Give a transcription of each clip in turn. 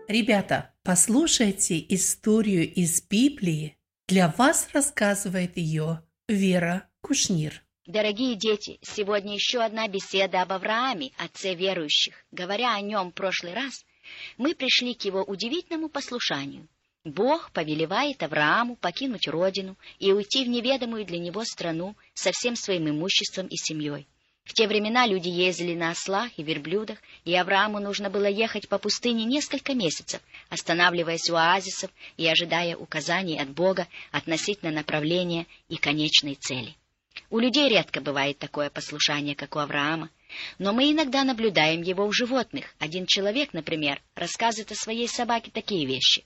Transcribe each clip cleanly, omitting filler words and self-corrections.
Ребята, послушайте историю из Библии. Для вас рассказывает ее Вера Кушнир. Дорогие дети, сегодня еще одна беседа об Аврааме, отце верующих. Говоря о нем в прошлый раз, мы пришли к его удивительному послушанию. Бог повелевает Аврааму покинуть родину и уйти в неведомую для него страну со всем своим имуществом и семьей. В те времена люди ездили на ослах и верблюдах, и Аврааму нужно было ехать по пустыне несколько месяцев, останавливаясь у оазисов и ожидая указаний от Бога относительно направления и конечной цели. У людей редко бывает такое послушание, как у Авраама, но мы иногда наблюдаем его у животных. Один человек, например, рассказывает о своей собаке такие вещи.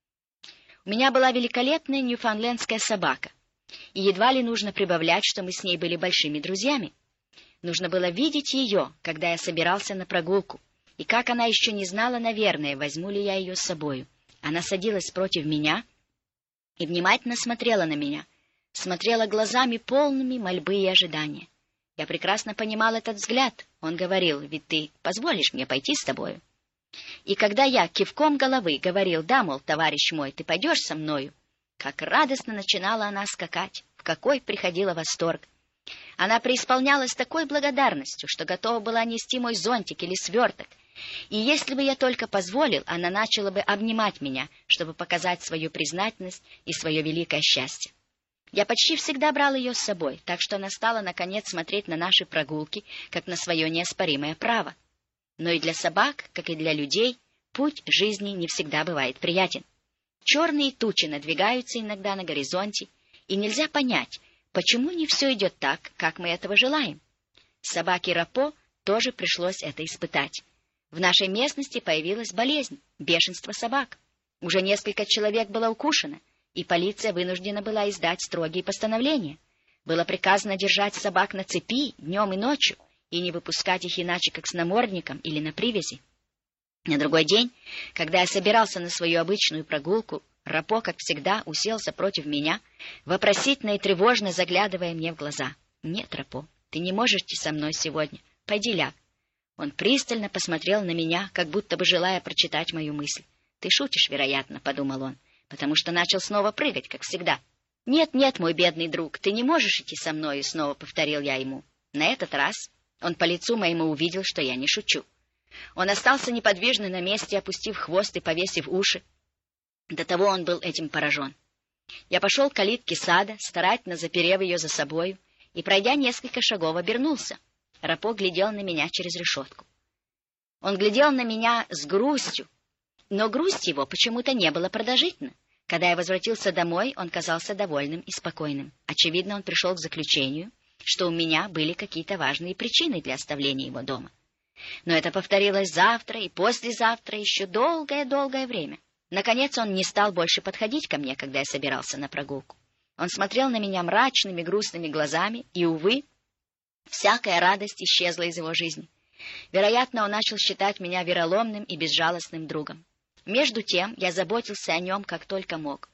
«У меня была великолепная ньюфаундлендская собака, и едва ли нужно прибавлять, что мы с ней были большими друзьями. Нужно было видеть ее, когда я собирался на прогулку, и как она еще не знала, наверное, возьму ли я ее с собою. Она садилась против меня и внимательно смотрела на меня, смотрела глазами полными мольбы и ожидания. Я прекрасно понимал этот взгляд. Он говорил: «Ведь ты позволишь мне пойти с тобою?» И когда я кивком головы говорил: «Да, мол, товарищ мой, ты пойдешь со мною», как радостно начинала она скакать, в какой приходила восторг. Она преисполнялась такой благодарностью, что готова была нести мой зонтик или сверток. И если бы я только позволил, она начала бы обнимать меня, чтобы показать свою признательность и свое великое счастье. Я почти всегда брал ее с собой, так что она стала, наконец, смотреть на наши прогулки, как на свое неоспоримое право. Но и для собак, как и для людей, путь жизни не всегда бывает приятен. Черные тучи надвигаются иногда на горизонте, и нельзя понять, почему не все идет так, как мы этого желаем. Собаке Рапо тоже пришлось это испытать. В нашей местности появилась болезнь — бешенство собак. Уже несколько человек было укушено, и полиция вынуждена была издать строгие постановления. Было приказано держать собак на цепи днем и ночью и не выпускать их иначе, как с намордником или на привязи. На другой день, когда я собирался на свою обычную прогулку, Рапо, как всегда, уселся против меня, вопросительно и тревожно заглядывая мне в глаза. «Нет, Рапо, ты не можешь идти со мной сегодня. Пойди ляг». Он пристально посмотрел на меня, как будто бы желая прочитать мою мысль. «Ты шутишь, вероятно», — подумал он, потому что начал снова прыгать, как всегда. «Нет, нет, мой бедный друг, ты не можешь идти со мной», — снова повторил я ему. На этот раз он по лицу моему увидел, что я не шучу. Он остался неподвижно на месте, опустив хвост и повесив уши. До того он был этим поражен. Я пошел к калитке сада, старательно заперев ее за собою, и, пройдя несколько шагов, обернулся. Рапо глядел на меня через решетку. Он глядел на меня с грустью, но грусть его почему-то не была продолжительна. Когда я возвратился домой, он казался довольным и спокойным. Очевидно, он пришел к заключению, что у меня были какие-то важные причины для оставления его дома. Но это повторилось завтра и послезавтра еще долгое-долгое время. Наконец он не стал больше подходить ко мне, когда я собирался на прогулку. Он смотрел на меня мрачными, грустными глазами, и, увы, всякая радость исчезла из его жизни. Вероятно, он начал считать меня вероломным и безжалостным другом. Между тем я заботился о нем как только мог.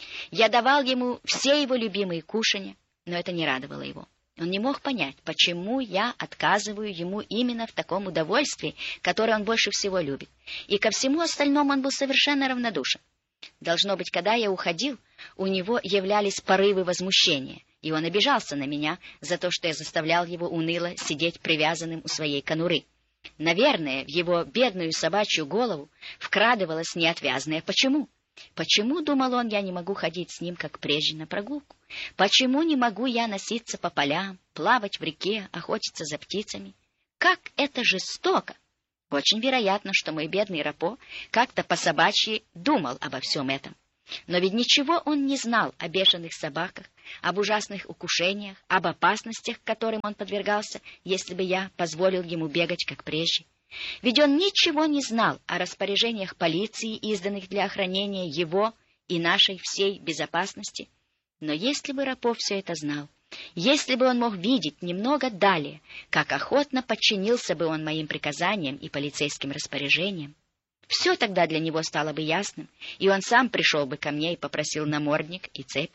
Я давал ему все его любимые кушанья, но это не радовало его. Он не мог понять, почему я отказываю ему именно в таком удовольствии, которое он больше всего любит. И ко всему остальному он был совершенно равнодушен. Должно быть, когда я уходил, у него являлись порывы возмущения, и он обижался на меня за то, что я заставлял его уныло сидеть привязанным у своей конуры. Наверное, в его бедную собачью голову вкрадывалось неотвязное «почему?». Почему, думал он, я не могу ходить с ним, как прежде, на прогулку? Почему не могу я носиться по полям, плавать в реке, охотиться за птицами? Как это жестоко! Очень вероятно, что мой бедный Рапо как-то по-собачьи думал обо всем этом. Но ведь ничего он не знал о бешеных собаках, об ужасных укушениях, об опасностях, которым он подвергался, если бы я позволил ему бегать, как прежде. Ведь он ничего не знал о распоряжениях полиции, изданных для охранения его и нашей всей безопасности. Но если бы Рапо все это знал, если бы он мог видеть немного далее, как охотно подчинился бы он моим приказаниям и полицейским распоряжениям, все тогда для него стало бы ясным, и он сам пришел бы ко мне и попросил намордник и цепь.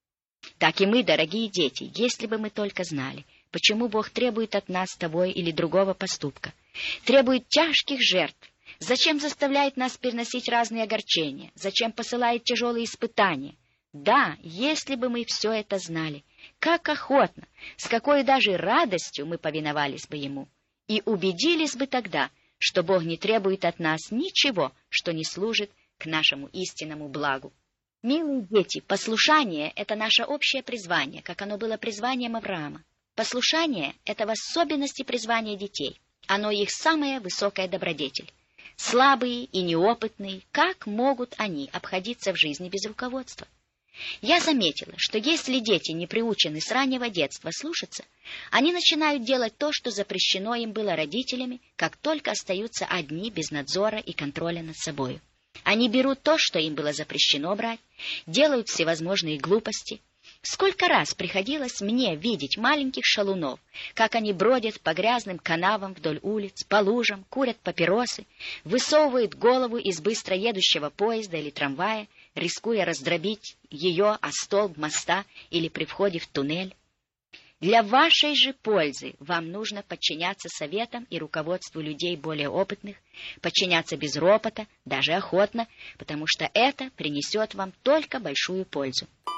Так и мы, дорогие дети, если бы мы только знали, почему Бог требует от нас того или другого поступка, требует тяжких жертв, Зачем заставляет нас переносить разные огорчения? Зачем посылает тяжелые испытания? Да, если бы мы все это знали, как охотно, с какой даже радостью мы повиновались бы Ему и убедились бы тогда, что Бог не требует от нас ничего, что не служит к нашему истинному благу. Милые дети, послушание — это наше общее призвание, как оно было призванием Авраама. Послушание — это в особенности призвание детей. Оно их самая высокая добродетель. Слабые и неопытные, как могут они обходиться в жизни без руководства? Я заметила, что если дети не приучены с раннего детства слушаться, они начинают делать то, что запрещено им было родителями, как только остаются одни без надзора и контроля над собой. Они берут то, что им было запрещено брать, делают всевозможные глупости. Сколько раз приходилось мне видеть маленьких шалунов, как они бродят по грязным канавам вдоль улиц, по лужам, курят папиросы, высовывают голову из быстро едущего поезда или трамвая, рискуя раздробить ее о столб моста или при входе в туннель. Для вашей же пользы вам нужно подчиняться советам и руководству людей более опытных, подчиняться без ропота, даже охотно, потому что это принесет вам только большую пользу.